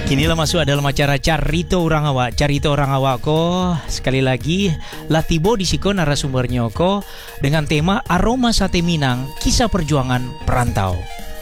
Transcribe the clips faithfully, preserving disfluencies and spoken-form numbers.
Inilah masuk dalam acara Carito Orang Awak. Carito Orang Awak ko sekali lagi Latibo di siko narasumbernya ko dengan tema Aroma Sate Minang, kisah perjuangan perantau.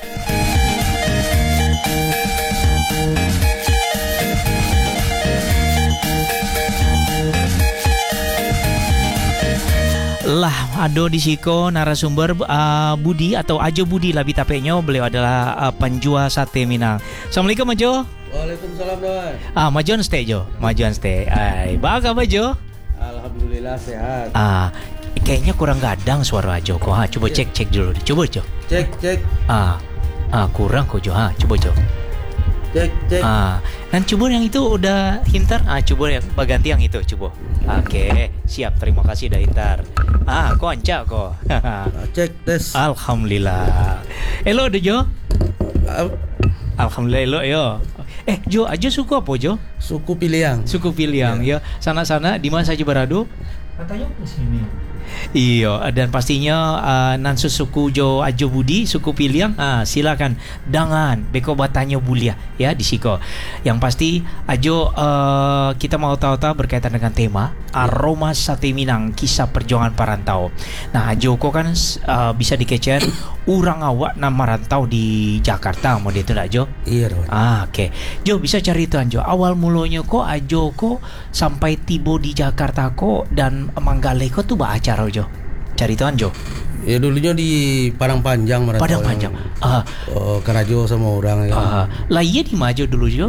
Lah, ado di siko narasumber uh, Budi atau Ajo Budi lah bitapenya. Beliau adalah uh, penjual sate Minang. Assalamualaikum Ajo. Waalaikumsalam Don. Ah, majuan stay Jo, majuan stay. Ay, baga ba Jo? Alhamdulillah sehat. Ah, kayaknya kurang gadang suara Ajo kok. Ha, coba cek cek dulu. Coba Jo. Cek cek. Ah, ah kurang kok Jo. Ha, coba Jo. Cek cek. Ah, dan coba yang itu udah hintar. Ah, coba yang baganti yang itu coba. Oke, siap. Terima kasih dah hintar. Ah, kok ancak kok. Cek tes. Alhamdulillah. Elo deh Jo. Al- Alhamdulillah elo yo. Eh Jo, aja suku apa Jo? Suku Piliang. Suku Piliang ya. Sana-sana di mana saja beradu? Katanya ke sini. Iya, dan pastinya uh, nansu suku Jo Ajo Budi, suku Piliang, ah silakan dengan beko batanya bulia ya di siko. Yang pasti Ajo uh, kita mau tahu-tahu berkaitan dengan tema Aroma Sate Minang, kisah perjuangan perantau. Nah, Ajo kok kan uh, bisa dikecer orang awak nama rantau di Jakarta, mau dia itu enggak Jo? Iya Don. Ah, oke. Okay. Jo, bisa cari itu Jo. Awal mulanya kok Ajo kok sampai tiba di Jakarta kok dan Manggale kok tuh bah acara Jo. Cari itu Jo. Ya dulunya di Padang Panjang merantau. Padang Panjang. Ah, Oh, Karajo sama orang ya. ah. Lah iya di Majo dulu Jo.